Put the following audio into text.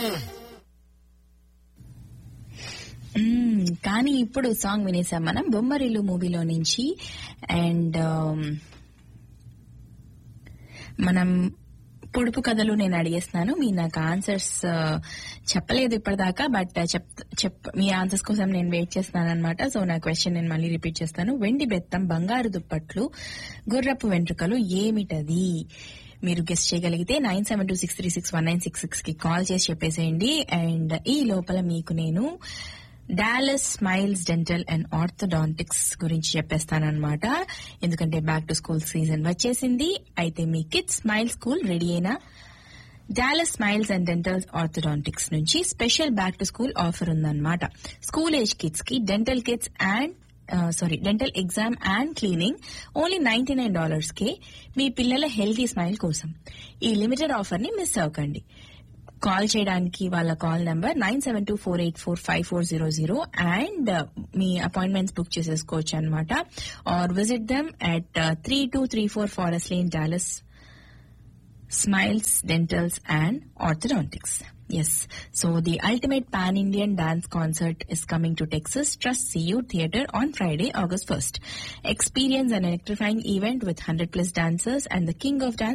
కానీ ఇప్పుడు సాంగ్ వినేసాం మనం బొమ్మరిల్లు మూవీలో నుంచి. అండ్ మనం పొడుపు కథలు నేను అడిగేస్తున్నాను, మీరు నాకు ఆన్సర్స్ చెప్పలేదు ఇప్పటిదాకా, బట్ మీ ఆన్సర్స్ కోసం నేను వెయిట్ చేస్తున్నాను అనమాట. సో నా క్వశ్చన్ నేను మళ్ళీ రిపీట్ చేస్తాను. వెండి బెత్తం, బంగారు దుప్పట్లు, గుర్రపు వెంట్రుకలు ఏమిటది? మీరు గెస్ట్ చేయగలిగితే 9726361966 కి కాల్ చేసి చెప్పేసేయండి. అండ్ ఈ లోపల మీకు నేను Dallas smiles dental and orthodontics గురించి చెప్పేస్తానన్నమాట. ఎందుకంటే బ్యాక్ టు స్కూల్ సీజన్ వచ్చేసింది. అయితే మీ కిడ్స్ స్మైల్ స్కూల్ రెడీ అయినా Dallas smiles and dental orthodontics నుంచి special back to school offer ఉందన్నమాట. స్కూల్ ఏజ్ కిడ్స్ కి dental kits and dental exam and cleaning only $99 కే మీ పిల్లల healthy smile కోసం. ఈ limited offer ని మిస్ అవ్వకండి. కాల్ చేయడానికి వాళ్ళ call number 9724845400 and me appointments book చేసేసుకోవచ్చు అనమాట. Are visit them at 3234 forest lane, Dallas smiles dentals and orthodontics. Yes. So the ultimate pan-Indian dance concert is coming to Texas Trust CU Theatre on Friday, August 1st. Experience an electrifying event with 100+ dancers and the king of dance,